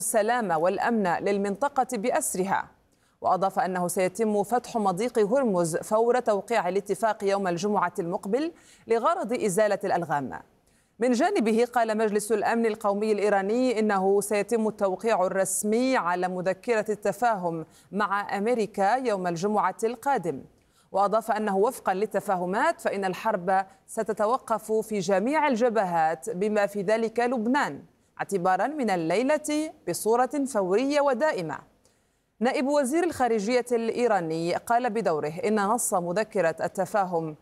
السلام والأمن للمنطقة بأسرها. وأضاف أنه سيتم فتح مضيق هرمز فور توقيع الاتفاق يوم الجمعة المقبل لغرض إزالة الألغام. من جانبه قال مجلس الأمن القومي الإيراني إنه سيتم التوقيع الرسمي على مذكرة التفاهم مع أمريكا يوم الجمعة القادم. وأضاف أنه وفقا للتفاهمات فإن الحرب ستتوقف في جميع الجبهات بما في ذلك لبنان اعتبارا من الليلة بصورة فورية ودائمة. نائب وزير الخارجية الإيراني قال بدوره إن نص مذكرة التفاهم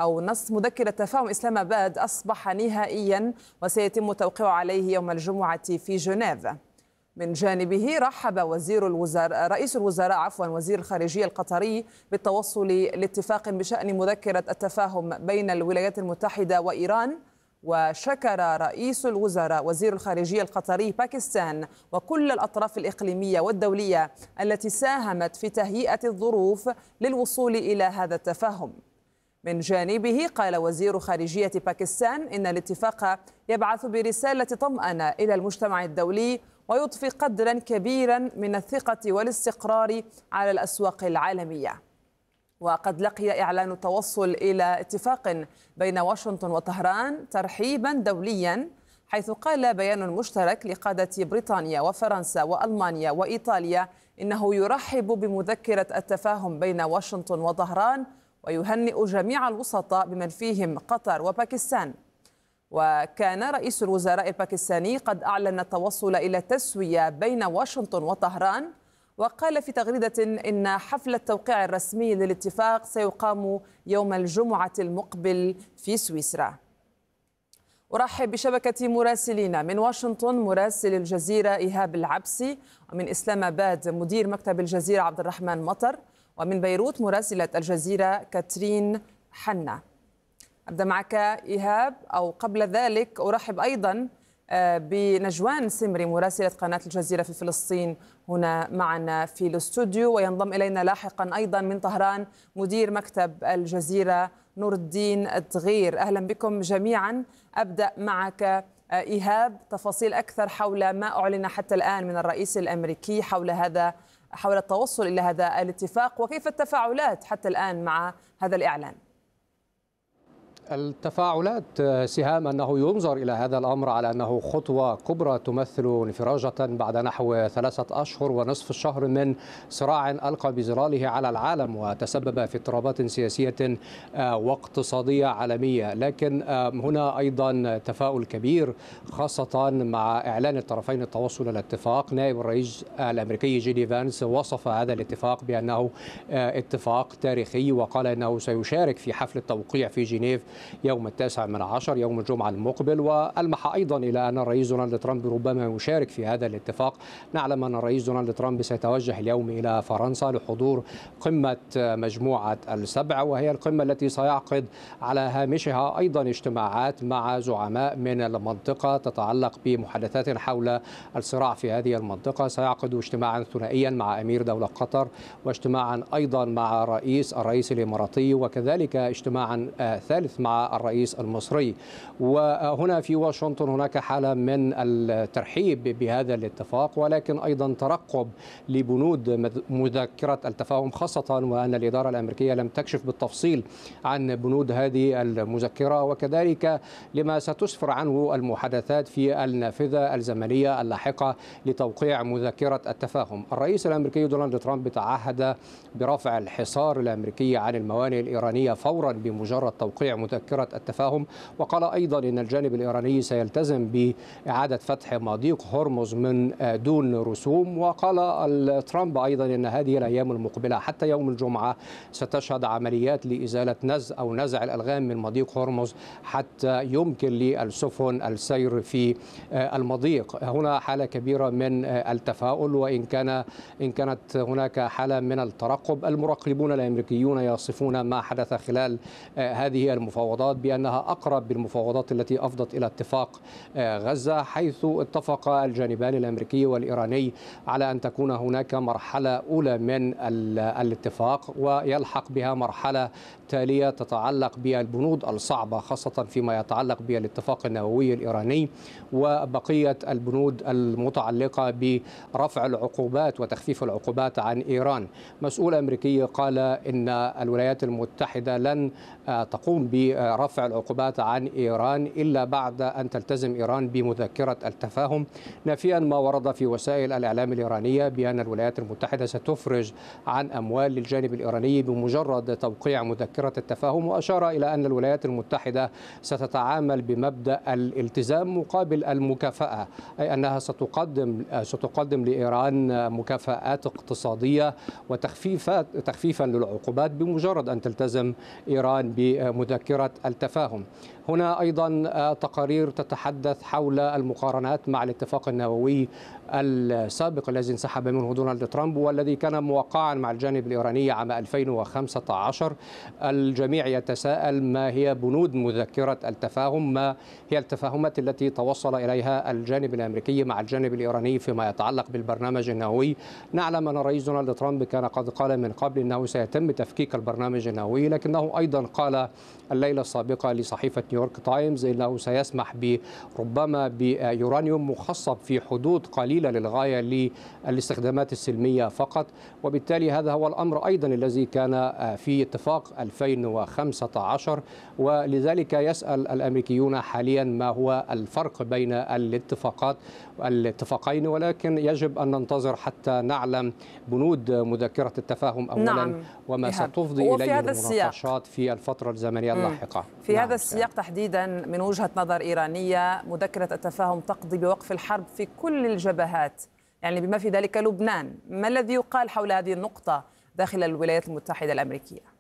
إسلام آباد أصبح نهائيا وسيتم التوقيع عليه يوم الجمعة في جنيف. من جانبه رحب رئيس الوزراء وزير الخارجية القطري بالتوصل لاتفاق بشأن مذكرة التفاهم بين الولايات المتحدة وإيران. وشكر رئيس الوزراء وزير الخارجية القطري باكستان وكل الأطراف الإقليمية والدولية التي ساهمت في تهيئة الظروف للوصول إلى هذا التفاهم. من جانبه قال وزير خارجية باكستان إن الاتفاق يبعث برسالة طمأنة إلى المجتمع الدولي ويضفي قدرا كبيرا من الثقة والاستقرار على الأسواق العالمية. وقد لقي إعلان التوصل إلى اتفاق بين واشنطن وطهران ترحيبا دوليا، حيث قال بيان مشترك لقادة بريطانيا وفرنسا وألمانيا وإيطاليا إنه يرحب بمذكرة التفاهم بين واشنطن وطهران ويهنئ جميع الوسطاء بمن فيهم قطر وباكستان. وكان رئيس الوزراء الباكستاني قد أعلن التوصل إلى تسوية بين واشنطن وطهران، وقال في تغريدة إن حفل التوقيع الرسمي للاتفاق سيقام يوم الجمعة المقبل في سويسرا. أرحب بشبكة مراسلين من واشنطن مراسل الجزيرة إيهاب العبسي، ومن إسلام آباد مدير مكتب الجزيرة عبد الرحمن مطر، ومن بيروت مراسلة الجزيرة كاترين حنا. أبدأ معك إيهاب، أو قبل ذلك أرحب أيضا بنجوان سمري مراسلة قناة الجزيرة في فلسطين هنا معنا في الاستوديو، وينضم إلينا لاحقا أيضا من طهران مدير مكتب الجزيرة نور الدين الدغير. أهلا بكم جميعا. أبدأ معك إيهاب، تفاصيل أكثر حول ما أعلن حتى الآن من الرئيس الأمريكي حول التوصل إلى هذا الاتفاق، وكيف التفاعلات حتى الآن مع هذا الإعلان؟ التفاعلات سهام أنه ينظر إلى هذا الأمر على أنه خطوة كبرى تمثل انفراجة بعد نحو 3 أشهر ونصف الشهر من صراع ألقى بظلاله على العالم وتسبب في اضطرابات سياسية واقتصادية عالمية. لكن هنا أيضا تفاؤل كبير خاصة مع إعلان الطرفين التوصل إلى اتفاق. نائب الرئيس الأمريكي جيدي فانس وصف هذا الاتفاق بأنه اتفاق تاريخي، وقال أنه سيشارك في حفل التوقيع في جنيف يوم 19 يوم الجمعة المقبل. وألمح أيضا إلى أن الرئيس دونالد ترامب ربما يشارك في هذا الاتفاق. نعلم أن الرئيس دونالد ترامب سيتوجه اليوم إلى فرنسا لحضور قمة مجموعة ال7، وهي القمة التي سيعقد على هامشها أيضا اجتماعات مع زعماء من المنطقة تتعلق بمحادثات حول الصراع في هذه المنطقة. سيعقد اجتماعا ثنائيا مع أمير دولة قطر، واجتماعا أيضا مع الرئيس الإماراتي، وكذلك اجتماعا ثالث مع الرئيس المصري. وهنا في واشنطن هناك حالة من الترحيب بهذا الاتفاق، ولكن أيضا ترقب لبنود مذكرة التفاهم، خاصة وأن الإدارة الأمريكية لم تكشف بالتفصيل عن بنود هذه المذكرة، وكذلك لما ستسفر عنه المحادثات في النافذة الزمنية اللاحقة لتوقيع مذكرة التفاهم. الرئيس الأمريكي دونالد ترامب تعهد برفع الحصار الأمريكي عن الموانئ الإيرانية فورا بمجرد توقيع مذكرة التفاهم، وقال أيضا إن الجانب الإيراني سيلتزم بإعادة فتح مضيق هرمز من دون رسوم. وقال ترامب أيضا إن هذه الأيام المقبلة حتى يوم الجمعة ستشهد عمليات لإزالة نزع الألغام من مضيق هرمز حتى يمكن للسفن السير في المضيق. هنا حالة كبيرة من التفاؤل، وإن كانت هناك حالة من الترقب. المراقبون الأمريكيون يصفون ما حدث خلال هذه المفاوضات المفاوضات بأنها أقرب بالمفاوضات التي أفضت إلى اتفاق غزة، حيث اتفق الجانبان الأمريكي والإيراني على أن تكون هناك مرحلة أولى من الاتفاق ويلحق بها مرحلة تالية تتعلق بالبنود الصعبة، خاصة فيما يتعلق بالاتفاق النووي الإيراني وبقية البنود المتعلقة برفع العقوبات وتخفيف العقوبات عن إيران. مسؤول أمريكي قال إن الولايات المتحدة لن تقوم برفع العقوبات عن إيران إلا بعد أن تلتزم إيران بمذكرة التفاهم، نافيا ما ورد في وسائل الإعلام الإيرانية بأن الولايات المتحدة ستفرج عن أموال للجانب الإيراني بمجرد توقيع مذكرة التفاهم. وأشار إلى أن الولايات المتحدة ستتعامل بمبدأ الالتزام مقابل المكافأة، أي أنها ستقدم لإيران مكافآت اقتصادية وتخفيفا للعقوبات بمجرد أن تلتزم إيران بمذكرة التفاهم. هنا أيضا تقارير تتحدث حول المقارنات مع الاتفاق النووي السابق الذي انسحب منه دونالد ترامب والذي كان موقعا مع الجانب الإيراني عام 2015. الجميع يتساءل ما هي بنود مذكرة التفاهم، ما هي التفاهمات التي توصل إليها الجانب الأمريكي مع الجانب الإيراني فيما يتعلق بالبرنامج النووي. نعلم أن الرئيس دونالد ترامب كان قد قال من قبل أنه سيتم تفكيك البرنامج النووي، لكنه أيضا قال الليلة السابقة لصحيفة نيويورك تايمز أنه سيسمح ربما بيورانيوم مخصب في حدود قليلة للغاية للاستخدامات السلمية فقط. وبالتالي هذا هو الأمر أيضا الذي كان في اتفاق 2015، ولذلك يسأل الأمريكيون حاليا ما هو الفرق بين الاتفاقين، ولكن يجب أن ننتظر حتى نعلم بنود مذكرة التفاهم أولا. نعم. وما ستفضي إليه المناقشات في الفترة الزمنية اللاحقة. في هذا السياق تحديدا من وجهة نظر إيرانية، مذكرة التفاهم تقضي بوقف الحرب في كل الجبهات، يعني بما في ذلك لبنان. ما الذي يقال حول هذه النقطة داخل الولايات المتحدة الأمريكية؟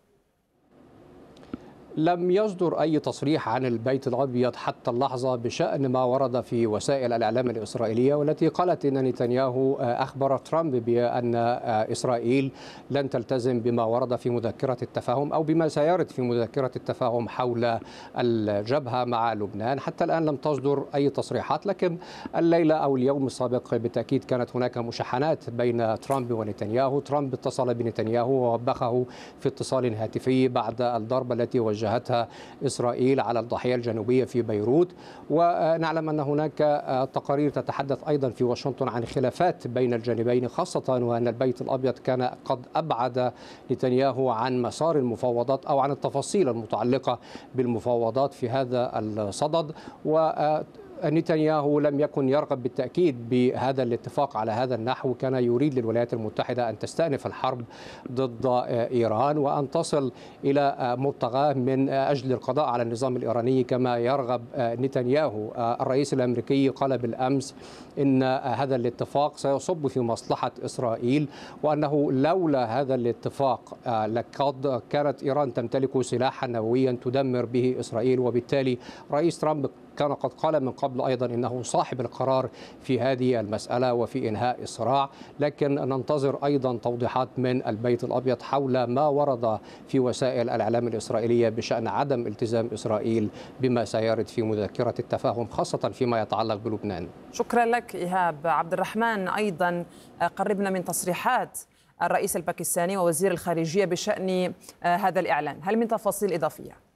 لم يصدر أي تصريح عن البيت الأبيض حتى اللحظة بشأن ما ورد في وسائل الإعلام الإسرائيلية، والتي قالت إن نتنياهو أخبر ترامب بأن إسرائيل لن تلتزم بما ورد في مذكرة التفاهم أو بما سيرد في مذكرة التفاهم حول الجبهة مع لبنان. حتى الآن لم تصدر أي تصريحات، لكن الليلة أو اليوم السابق بالتأكيد كانت هناك مشاحنات بين ترامب ونتنياهو. ترامب اتصل بنتنياهو ووبخه في اتصال هاتفي بعد الضربة التي وجهتها إسرائيل على الضاحية الجنوبية في بيروت. ونعلم أن هناك تقارير تتحدث أيضا في واشنطن عن خلافات بين الجانبين، خاصة وأن البيت الأبيض كان قد أبعد نتنياهو عن مسار المفاوضات أو عن التفاصيل المتعلقة بالمفاوضات في هذا الصدد. نتنياهو لم يكن يرغب بالتأكيد بهذا الاتفاق على هذا النحو، كان يريد للولايات المتحدة أن تستأنف الحرب ضد إيران وأن تصل إلى مبتغاه من أجل القضاء على النظام الإيراني كما يرغب نتنياهو. الرئيس الأمريكي قال بالأمس إن هذا الاتفاق سيصب في مصلحة إسرائيل، وأنه لولا هذا الاتفاق لقد كانت إيران تمتلك سلاحا نوويا تدمر به إسرائيل. وبالتالي رئيس ترامب كان قد قال من قبل أيضا إنه صاحب القرار في هذه المسألة وفي إنهاء الصراع، لكن ننتظر أيضا توضيحات من البيت الأبيض حول ما ورد في وسائل الإعلام الإسرائيلية بشأن عدم التزام إسرائيل بما سيرد في مذكرة التفاهم، خاصة فيما يتعلق بلبنان. شكرا لك إيهاب. عبد الرحمن، أيضا قربنا من تصريحات الرئيس الباكستاني ووزير الخارجية بشأن هذا الإعلان، هل من تفاصيل إضافية؟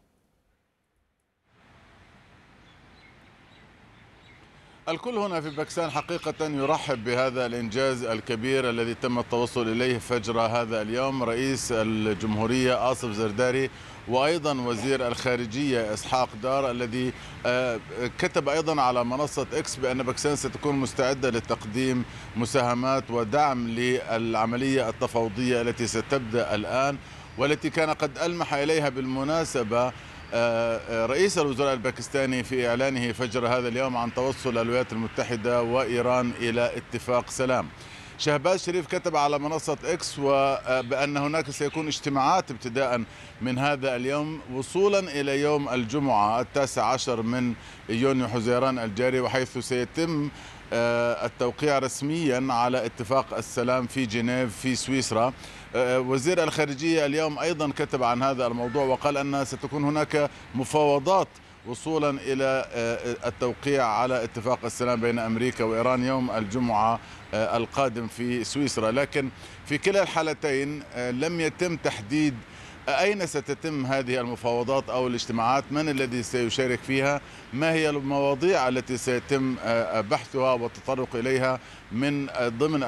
الكل هنا في باكستان حقيقة يرحب بهذا الإنجاز الكبير الذي تم التوصل إليه فجر هذا اليوم. رئيس الجمهورية آصف زرداري وأيضا وزير الخارجية إسحاق دار الذي كتب أيضا على منصة إكس بأن باكستان ستكون مستعدة لتقديم مساهمات ودعم للعملية التفاوضية التي ستبدأ الآن، والتي كان قد ألمح إليها بالمناسبة رئيس الوزراء الباكستاني في إعلانه فجر هذا اليوم عن توصل الولايات المتحدة وإيران إلى اتفاق سلام. شهباز شريف كتب على منصة إكس وبأن هناك سيكون اجتماعات ابتداء من هذا اليوم وصولا إلى يوم الجمعة 19 من يونيو حزيران الجاري، وحيث سيتم التوقيع رسميا على اتفاق السلام في جنيف في سويسرا. وزير الخارجية اليوم أيضا كتب عن هذا الموضوع وقال أن ستكون هناك مفاوضات وصولا إلى التوقيع على اتفاق السلام بين أمريكا وإيران يوم الجمعة القادم في سويسرا. لكن في كلا الحالتين لم يتم تحديد أين ستتم هذه المفاوضات أو الاجتماعات، من الذي سيشارك فيها، ما هي المواضيع التي سيتم بحثها والتطرق إليها من ضمن